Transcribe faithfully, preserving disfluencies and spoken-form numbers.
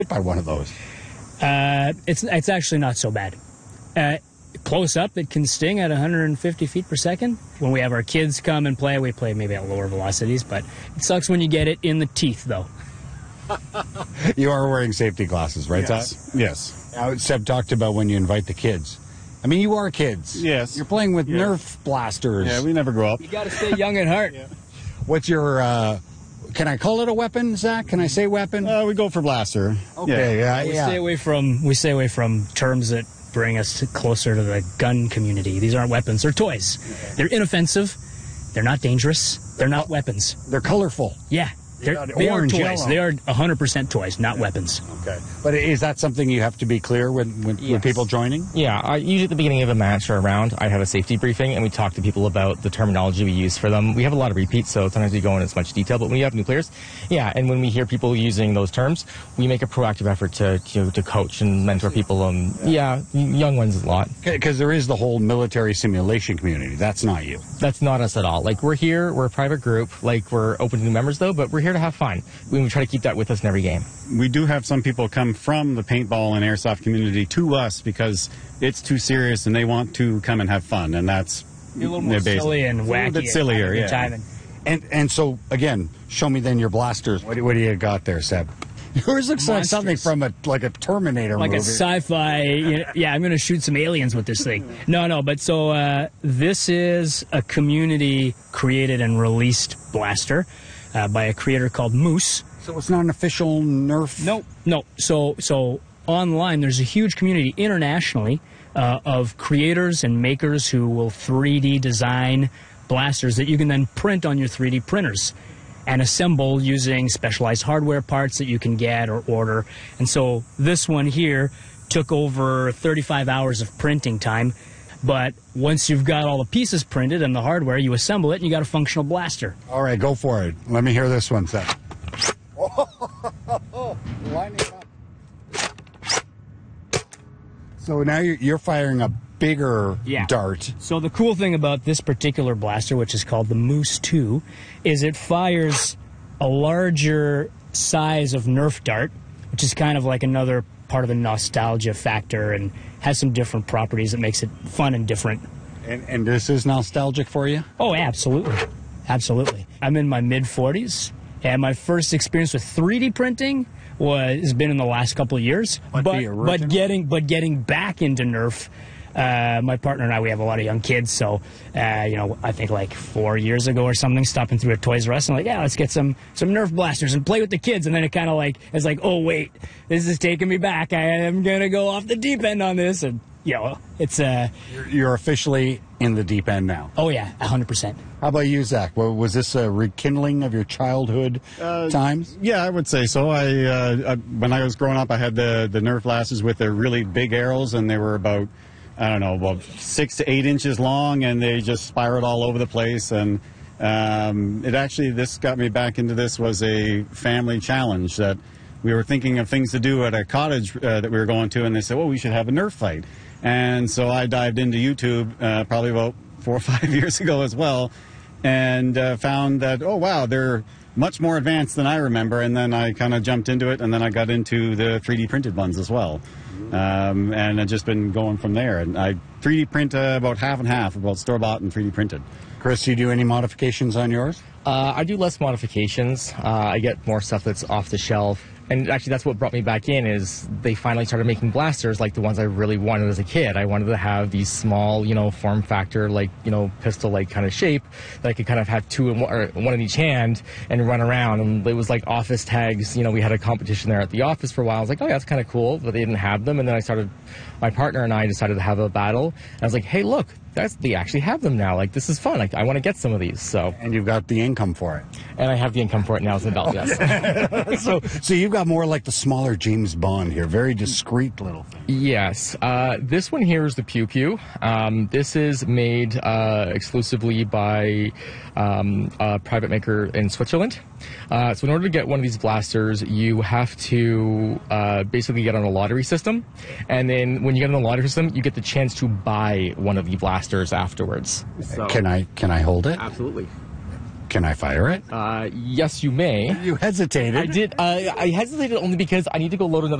by one of those? Uh, it's it's actually not so bad. Uh, close up, it can sting at one hundred fifty feet per second. When we have our kids come and play, we play maybe at lower velocities, but it sucks when you get it in the teeth, though. You are wearing safety glasses, right, Yes. Zach? Yes. Now, Seb talked about when you invite the kids. I mean, you are kids. Yes. You're playing with Yes. Nerf blasters. Yeah, we never grow up. You got to stay young at heart. Yeah. What's your, uh, can I call it a weapon, Zach? Can I say weapon? Uh, we go for blaster. okay, yeah, We yeah. stay away from we stay away from terms that bring us to closer to the gun community. These aren't weapons; they're toys. They're inoffensive. They're not dangerous. They're not weapons. They're colorful. Yeah, they're, got they are orange, toys. yellow. They are one hundred percent toys, not weapons. Okay. But is that something you have to be clear with, with, with Yes. people joining? Yeah, I, usually at the beginning of a match or a round, I have a safety briefing, and we talk to people about the terminology we use for them. We have a lot of repeats, so sometimes we go in as much detail, but when we have new players, yeah, and when we hear people using those terms, we make a proactive effort to to, to coach and mentor people. Um, yeah, young ones a lot. Because there is the whole military simulation community. That's not you. That's not us at all. Like, we're here, we're a private group, like, we're open to new members, though, but we're here to have fun. We, we try to keep that with us in every game. We do have some people come from the paintball and airsoft community to us because it's too serious and they want to come and have fun, and that's A little more their base. silly and It's wacky. a little bit and sillier, having a yeah. good time and- And and so, again, show me then your blasters. What, do- what do you got there, Seb? Yours looks like something Monstrous. from a like a Terminator like movie. a sci-fi. You know, yeah, I'm going to shoot some aliens with this thing. No, no, but so uh, this is a community created and released blaster uh, by a creator called Moose. So it's not an official Nerf? No, no. So so online, there's a huge community internationally uh, of creators and makers who will three D design blasters that you can then print on your three D printers and assemble using specialized hardware parts that you can get or order. And so this one here took over thirty-five hours of printing time. But once you've got all the pieces printed and the hardware, you assemble it and you got a functional blaster. All right, go for it. Let me hear this one, Seb. Lining up. So now you're, you're firing a bigger Yeah. dart. So the cool thing about this particular blaster, which is called the Moose two, is it fires a larger size of Nerf dart, which is kind of like another part of the nostalgia factor and has some different properties that makes it fun and different. And, and this is nostalgic for you? Oh, absolutely. Absolutely. I'm in my mid forties, and my first experience with three D printing was has been in the last couple of years. But but, the original? but getting but getting back into Nerf, uh, my partner and I, we have a lot of young kids, so uh, you know, I think like four years ago or something, stopping through a Toys R Us and like, yeah, let's get some some Nerf blasters and play with the kids, and then it kind of like it's like, oh wait, this is taking me back. I am gonna go off the deep end on this, and you know, it's uh, You're, you're officially in the deep end now. oh yeah, a hundred percent. How about you, Zach? Well, was this a rekindling of your childhood Uh, times? Yeah, I would say so. I, uh, I when I was growing up, I had the the Nerf blasters with their really big arrows, and they were about I don't know, about six to eight inches long, and they just spiraled all over the place. And um, it actually, this got me back into this was a family challenge that we were thinking of things to do at a cottage uh, that we were going to, and they said, well, we should have a Nerf fight. And so I dived into YouTube uh, probably about four or five years ago as well, and uh, found that, oh, wow, they're much more advanced than I remember. And then I kind of jumped into it, and then I got into the three D printed ones as well. Um, and I've just been going from there. And I three D print uh, about half and half, about store-bought and three D printed. Chris, do you do any modifications on yours? Uh, I do less modifications. Uh, I get more stuff that's off the shelf. And actually, that's what brought me back in is they finally started making blasters like the ones I really wanted as a kid. I wanted to have these small, you know, form factor, like, you know, pistol-like kind of shape that I could kind of have two in one, or one in each hand and run around. And it was like office tags. You know, we had a competition there at the office for a while. I was like, oh, yeah, that's kind of cool, but they didn't have them. And then I started, my partner and I decided to have a battle. And I was like, hey, look, that's they actually have them now. Like, this is fun. Like, I want to get some of these. So, And you've got the income for it. and I have the income for it now as an adult. Yes. so, so you've got more like the smaller James Bond here, very discreet little thing. Yes. Uh, this one here is the Pew Pew. Um, this is made uh, exclusively by um, a private maker in Switzerland. Uh, so in order to get one of these blasters, you have to uh, basically get on a lottery system. And then when you get on the lottery system, you get the chance to buy one of the blasters afterwards. So, Can I can I hold it? Absolutely. Can I fire it? Uh, yes, you may. You hesitated. I did. Uh, I hesitated only because I need to go load another